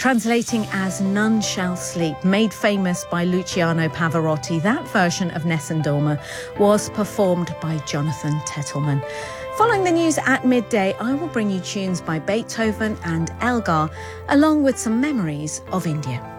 Translating as None Shall Sleep, made famous by Luciano Pavarotti, that version of Nessun Dorma was performed by Jonathan Tettelman. Following the news at midday, I will bring you tunes by Beethoven and Elgar, along with some memories of India.